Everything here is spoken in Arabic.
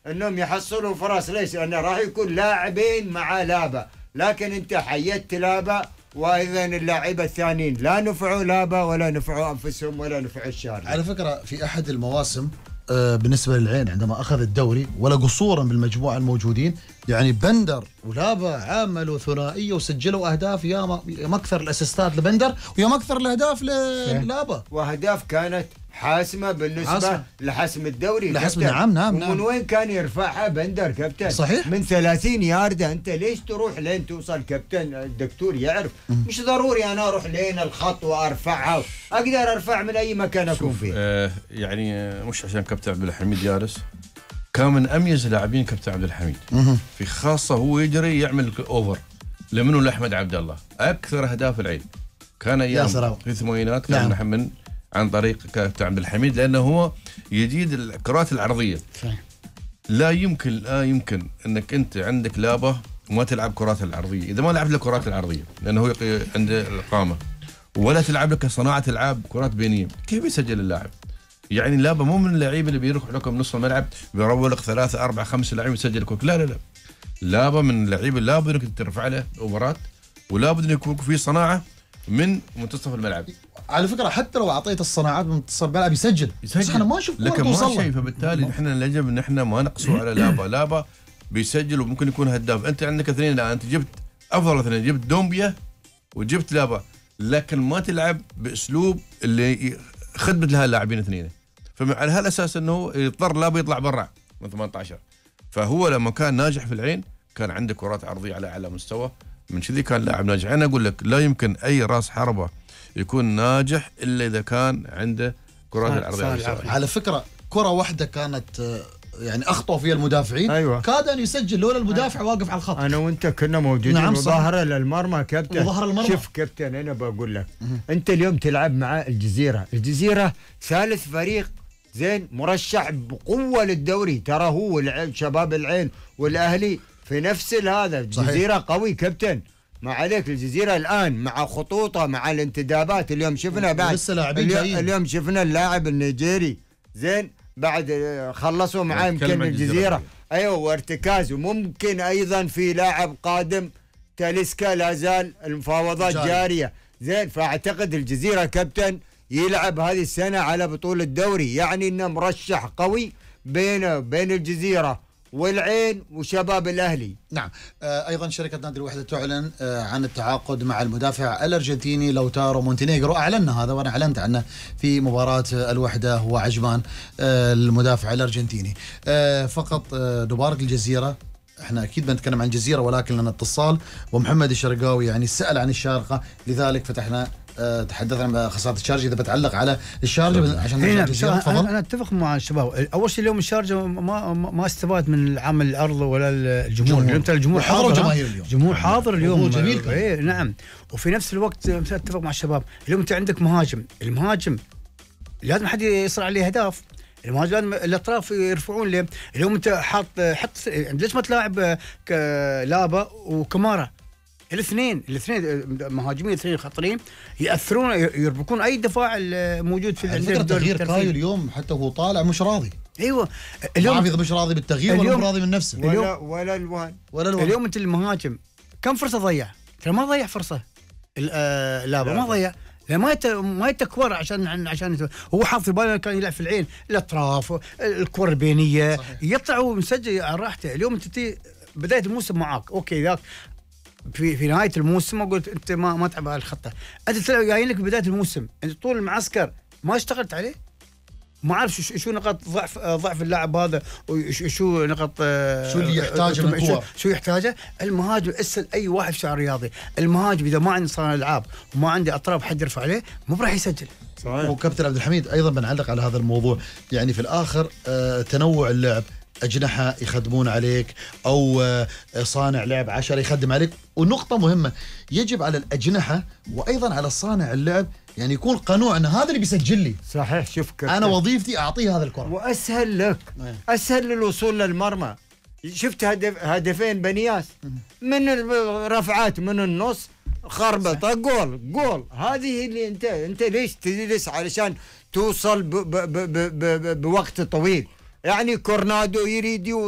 انهم يحصلوا فرص. ليش؟ لانه راح يكون لاعبين مع لابا، لكن انت حيدت لابا، وايضا اللاعبين الثانيين لا نفعوا لابا ولا نفعوا انفسهم ولا نفعوا الشارع. على فكره في احد المواسم بالنسبه للعين عندما اخذ الدوري ولا قصورا بالمجموعه الموجودين، يعني بندر ولابا عملوا ثنائيه وسجلوا اهداف، يا اكثر الاسيستات لبندر ويا اكثر الاهداف للابا، واهداف كانت حاسمه بالنسبه لحسم الدوري. لحسم نعم. ومن وين كان يرفعها بندر كابتن؟ صحيح، من 30 ياردة. انت ليش تروح لين توصل كابتن؟ الدكتور يعرف مش ضروري انا اروح لين الخط وارفعها، اقدر ارفع من اي مكان اكون فيه. يعني مش عشان كابتن عبد الحميد جالس، كان من اميز لاعبين كابتن عبد الحميد في خاصه هو يجري يعمل اوفر لمنه لاحمد عبد الله. اكثر اهداف العين كان ايام في الثمانينات كان نعم. عن طريق كابتن عبد الحميد، لانه هو يجيد الكرات العرضيه. لا يمكن انك انت عندك لابا وما تلعب كرات العرضيه. اذا ما لعبت الكرات العرضيه لانه هو عنده القامه، ولا تلعب لك صناعه العاب كرات بينيه، كيف يسجل اللاعب؟ يعني لابا مو من اللعيبه اللي بيروح لكم نص الملعب بيروح لك 3 4 5 لاعبين يسجل كوك. لا لابا من اللعيبه لابد انك ترفع له اوفرات، ولابد انه يكون في صناعه من منتصف الملعب. على فكره حتى لو اعطيت الصناعات من منتصف الملعب يسجل. بس احنا ما نشوف كوره توصل له، فبالتالي احنا يجب ان احنا ما نقصوا على لابا بيسجل وممكن يكون هداف. انت عندك اثنين الان، انت جبت افضل اثنين، جبت دومبيا وجبت لابا، لكن ما تلعب باسلوب اللي خدمه لها اللاعبين اثنين. فعلى هالاساس انه يضطر لابا يطلع برا من 18. فهو لما كان ناجح في العين كان عنده كرات عرضيه على اعلى مستوى، من كذي كان لاعب ناجح. انا اقول لك لا يمكن اي راس حربه يكون ناجح الا اذا كان عنده كرات العرضيه. على فكره كره واحده كانت يعني اخطأوا فيها المدافعين، أيوة. كاد ان يسجل لولا المدافع واقف على الخط. انا وانت كنا موجودين. نعم وظهر للمرمى كابتن. وظهر المرمى. شوف كابتن، انا بقول لك انت اليوم تلعب مع الجزيره ثالث فريق زين مرشح بقوه للدوري، ترى هو شباب العين والاهلي في نفس هذا. الجزيره قوي كابتن، ما عليك. الجزيره الان مع خطوطه مع الانتدابات، اليوم شفنا بعد اليوم شفنا اللاعب النيجيري زين بعد خلصوا معاه يمكن الجزيره. ايوه وارتكاز، وممكن ايضا في لاعب قادم تاليسكا، لا زال المفاوضات جاريه زين. فاعتقد الجزيره كابتن يلعب هذه السنه على بطوله الدوري، يعني انه مرشح قوي بين الجزيره والعين وشباب الاهلي. نعم. ايضا شركه نادي الوحده تعلن عن التعاقد مع المدافع الارجنتيني لوتارو مونتينيغرو. اعلنا هذا وانا اعلنت عنه في مباراه الوحده وعجمان، المدافع الارجنتيني. فقط نبارك الجزيره، احنا اكيد بنتكلم عن الجزيره ولكن لنا اتصال، ومحمد الشرقاوي يعني سال عن الشارقه، لذلك فتحنا تحدثنا عن خساره الشارجه. اذا بتعلق على الشارجه عشان انا اتفق مع الشباب. اول شيء اليوم الشارجه ما استفاد من عمل الارض ولا الجمهور. اليوم الجمهور حاضر، الجمهور حاضر اليوم جميل. ايه نعم. وفي نفس الوقت اتفق مع الشباب، اليوم انت عندك مهاجم، المهاجم لازم حد يصنع عليه اهداف. المهاجم لازم الاطراف يرفعون له. اليوم انت حط ليش ما تلاعب لابا وكمارا؟ الاثنين مهاجمين، الاثنين خطرين ياثرون يربكون اي دفاع موجود في الدوري. تغيير كايو اليوم حتى هو طالع مش راضي. ايوه اليوم ما مش راضي بالتغيير ولا راضي من نفسه ولا الوان. اليوم انت المهاجم كم فرصه ضيع؟ ترى ما ضيع فرصه لابا، ما ضيع، ما يتكور عشان هو حاط في باله كان يلعب في العين الاطراف الكور البينيه صحيح. يطلع ومسجل على راحته. اليوم انت بدايه الموسم معاك اوكي، ذاك في نهايه الموسم قلت انت ما تعب على الخطه. انت جايين لك بدايه الموسم، انت طول المعسكر ما اشتغلت عليه، ما عارف شو نقاط ضعف اللاعب هذا، وشو نقاط شو اللي يحتاجه من قوه، شو يحتاجه. المهاجم اسال اي واحد في رياضي، المهاجم اذا ما عنده صانع العاب وما عنده اطراف حد يرفع عليه مو راح يسجل. صحيح. وكابتن عبد الحميد ايضا بنعلق على هذا الموضوع، يعني في الاخر تنوع اللعب، أجنحة يخدمون عليك أو صانع لعب 10 يخدم عليك. ونقطة مهمة، يجب على الأجنحة وأيضا على صانع اللعب يعني يكون قنوع أن هذا اللي بيسجل لي. صحيح. شوف أنا وظيفتي أعطيه هذا الكرة، وأسهل لك أسهل للوصول للمرمى. شفت هدفين بنياس من رفعات من النص خربطة جول. هذه اللي أنت ليش تجلس علشان توصل بوقت طويل؟ يعني كورنادو يريد